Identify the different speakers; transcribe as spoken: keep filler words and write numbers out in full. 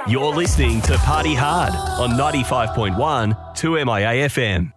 Speaker 1: You're listening to Party Hard on ninety-five point one two M I A F M.